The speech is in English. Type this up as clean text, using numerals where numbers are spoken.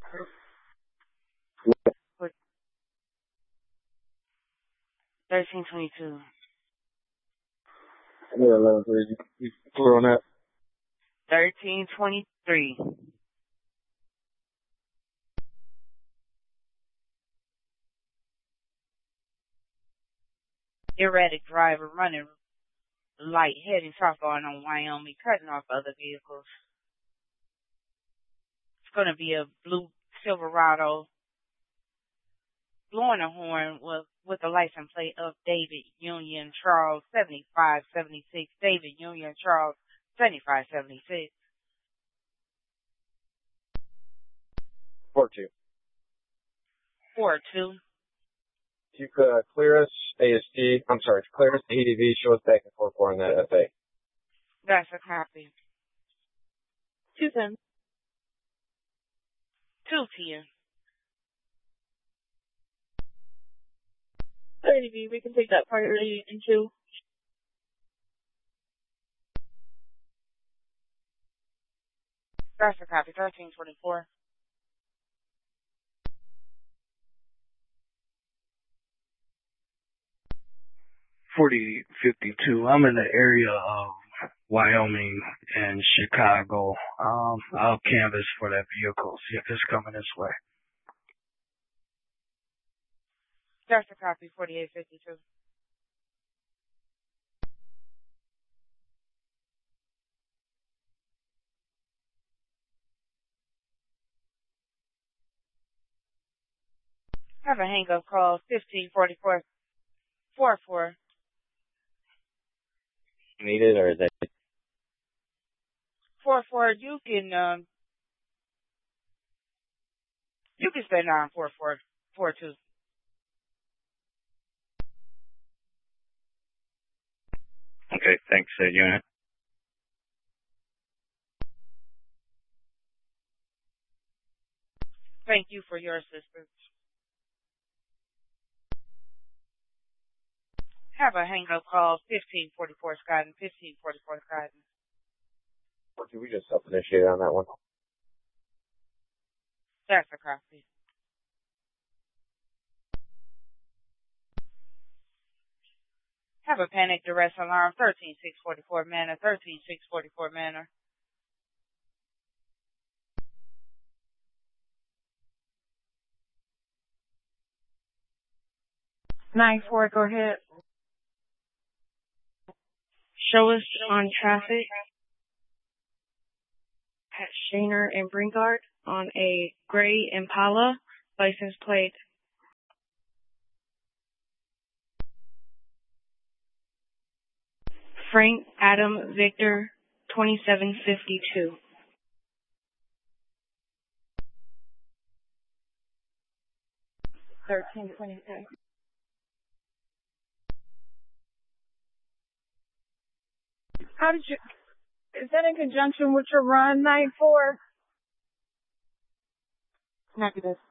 1322. Yeah, 11:3. You clear on that? 1323. Erratic driver running light heading southbound on Wyoming, cutting off other vehicles. It's going to be a blue Silverado blowing a horn with the license plate of David Union Charles 7576. David Union Charles 7576. 4-2. 4-2. If you could clear us clear us the EDV, show us back and 4-4 in that FA. That's a copy. 210. 210. 30V, we can take that part early in 2. That's a copy. 1324. $40.52. I'm in the area of Wyoming and Chicago. I'll canvass for that vehicle, see if it's coming this way. That's a copy. 4852. Have a hang-up call. 1544. 44. Needed, or is that? 44. You can stay on 4442. Okay, thanks, unit. Thank you for your assistance. Have a hang-up call. 1544 Scotton. 1544 Scotton. We just self-initiated on that one. That's a copy. Have a panic duress alarm. 13644 Manor. 13644 Manor. Nine four, go ahead. Show us on traffic at Shaner and Brinkard on a gray Impala, license plate Frank Adam Victor 2752. $13.26. How did you, is that in conjunction with your run, 9-4? Copy this.